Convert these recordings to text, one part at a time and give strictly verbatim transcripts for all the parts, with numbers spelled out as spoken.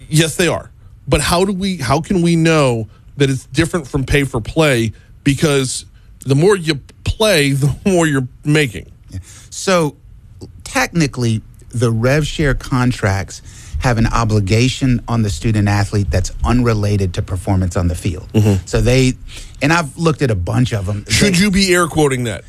Yes, they are. But how do we? How can we know that it's different from pay for play? Because the more you play, the more you're making. So technically, the rev share contracts have an obligation on the student athlete that's unrelated to performance on the field. Mm-hmm. So they, and I've looked at a bunch of them. Should they, you be air quoting that?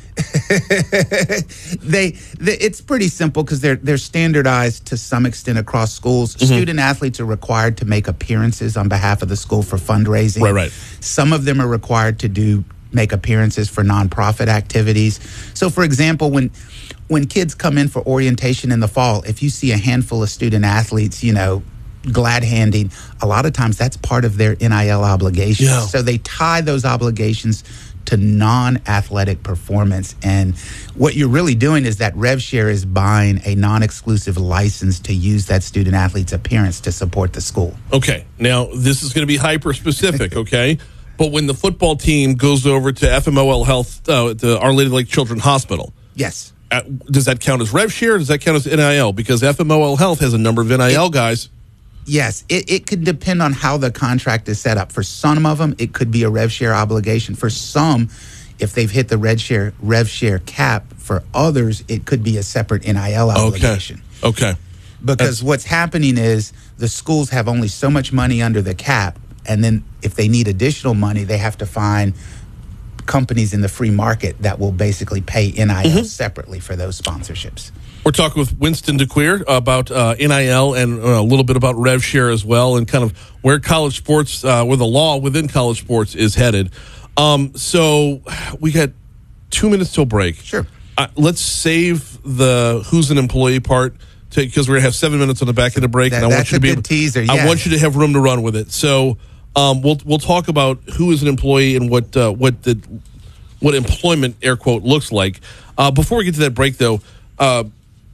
they, they, it's pretty simple because they're they're standardized to some extent across schools. Mm-hmm. Student athletes are required to make appearances on behalf of the school for fundraising. Right, right. Some of them are required to do make appearances for nonprofit activities. So, for example, when when kids come in for orientation in the fall, if you see a handful of student athletes, you know, glad handing, a lot of times that's part of their N I L obligations. Yeah. So they tie those obligations to non-athletic performance. And what you're really doing is that rev share is buying a non-exclusive license to use that student athlete's appearance to support the school. Okay. Now, this is going to be hyper-specific, okay? But when the football team goes over to F M O L Health, uh, to Our Lady Lake Children's Hospital, yes. Uh, does that count as rev share or does that count as N I L? Because F M O L Health has a number of N I L it, guys. Yes, it, it could depend on how the contract is set up. For some of them, it could be a rev share obligation. For some, if they've hit the rev share, rev share cap, for others, it could be a separate N I L obligation. Okay. Okay. Because That's, what's happening is the schools have only so much money under the cap, and then if they need additional money, they have to find companies in the free market that will basically pay N I L mm-hmm. separately for those sponsorships. We're talking with Winston DeQueer about uh, N I L and uh, a little bit about rev share as well, and kind of where college sports, uh, where the law within college sports is headed. Um, so we got two minutes till break. Sure. Uh, let's save the who's an employee part because we're gonna have seven minutes on the back of the break, that, and I want you to be able, teaser. Yeah. I want you to have room to run with it. So. Um, we'll we'll talk about who is an employee and what uh, what the what employment air quote looks like. Uh, before we get to that break, though, uh,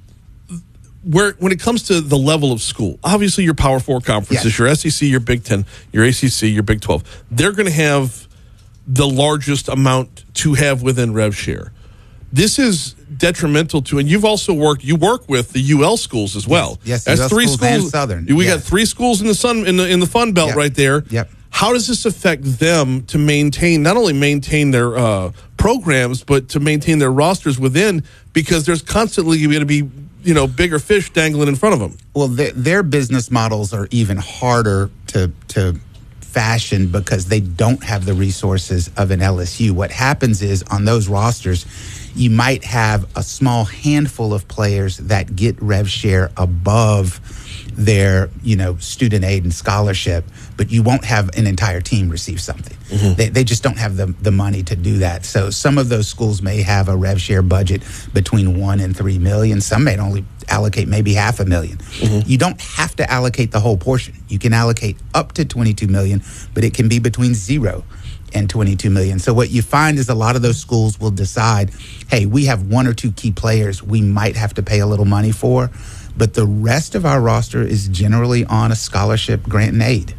where when it comes to the level of school, obviously your Power Four conferences, yes. your S E C, your Big Ten, your A C C, your Big Twelve, they're going to have the largest amount to have within rev share. This is detrimental to, and you've also worked. You work with the U L schools as well. Yes, yes that's U L three schools, schools. And Southern. We yes. got three schools in the sun in the in the Fun Belt yep. right there. Yep. How does this affect them to maintain not only maintain their uh, programs, but to maintain their rosters within? Because there's constantly going to be you know bigger fish dangling in front of them. Well, their, their business models are even harder to to. fashion because they don't have the resources of an L S U. What happens is on those rosters, you might have a small handful of players that get rev share above their, you know, student aid and scholarship, but you won't have an entire team receive something. Mm-hmm. They, they just don't have the, the money to do that. So some of those schools may have a rev share budget between one and three million. Some may only allocate maybe half a million. Mm-hmm. You don't have to allocate the whole portion. You can allocate up to twenty-two million, but it can be between zero and twenty-two million. So what you find is a lot of those schools will decide, hey, we have one or two key players we might have to pay a little money for, but the rest of our roster is generally on a scholarship, grant, and aid.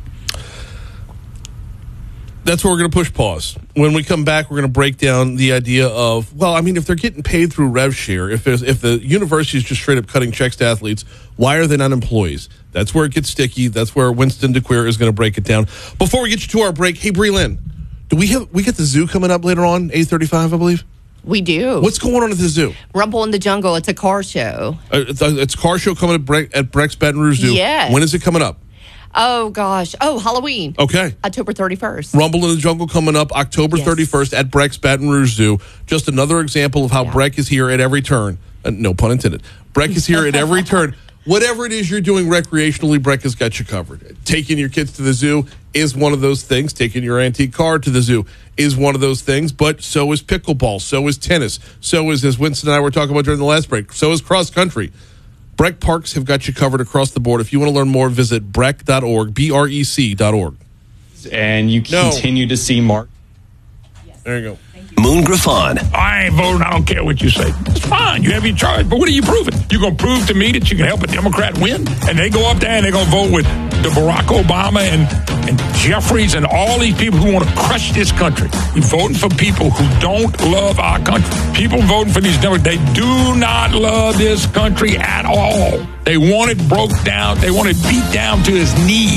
That's where we're going to push pause. When we come back, we're going to break down the idea of, well, I mean, if they're getting paid through rev share, if there's, if the university is just straight up cutting checks to athletes, why are they not employees? That's where it gets sticky. That's where Winston DeQueer is going to break it down. Before we get you to our break, hey, Brie Lynn, do we have we get the zoo coming up later on, eight thirty-five, I believe? We do. What's going on at the zoo? Rumble in the Jungle. It's a car show. Uh, it's, a, it's a car show coming at, Bre- at Breck's Baton Rouge Zoo. Yes. When is it coming up? Oh, gosh. Oh, Halloween. Okay. October thirty-first. Rumble in the Jungle coming up October yes. thirty-first at Breck's Baton Rouge Zoo. Just another example of how yeah. Breck is here at every turn. Uh, no pun intended. Breck is here at every turn. Whatever it is you're doing recreationally, Breck has got you covered. Taking your kids to the zoo is one of those things. Taking your antique car to the zoo is one of those things. But so is pickleball. So is tennis. So is, as Winston and I were talking about during the last break, so is cross country. Breck Parks have got you covered across the board. If you want to learn more, visit breck dot org, B R E C dot org. And you no. continue to see Mark. Yes. There you go. Moon Griffon. I ain't voting. I don't care what you say. It's fine. You have your charge. But what are you proving? You're going to prove to me that you can help a Democrat win? And they go up there and they're going to vote with the Barack Obama and, and Jeffries and all these people who want to crush this country. We're voting for people who don't love our country. People voting for these Democrats, they do not love this country at all. They want it broke down. They want it beat down to his knees.